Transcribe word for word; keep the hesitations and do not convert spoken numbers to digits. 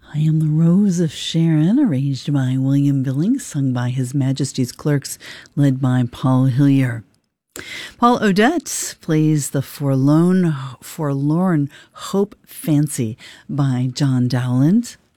I Am the Rose of Sharon, arranged by William Billings, sung by His Majesty's Clerks, led by Paul Hillier. Paul Odette plays the Forlorn, Forlorn Hope Fancy by John Dowland.